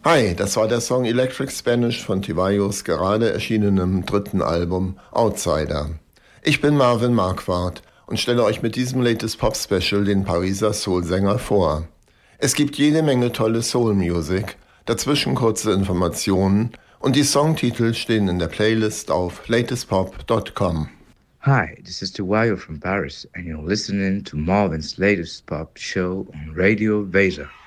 Hi, das war der Song Electric Spanish von Tivayos gerade erschienenem dritten Album Outsider. Ich bin Marvin Marquardt und stelle euch mit diesem Latest Pop Special den Pariser Soul-Sänger vor. Es gibt jede Menge tolle Soul-Music, dazwischen kurze Informationen und die Songtitel stehen in der Playlist auf latestpop.com. Hi, this is Tiwayo from Paris, and you're listening to Marvin's latest pop show on Radio Vesa.